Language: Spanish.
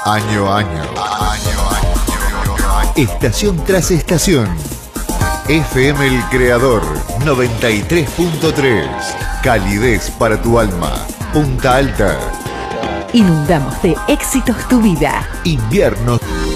Año a año. Estación tras estación. FM El Creador 93.3. Calidez para tu alma. Punta Alta. Inundamos de éxitos tu vida. Invierno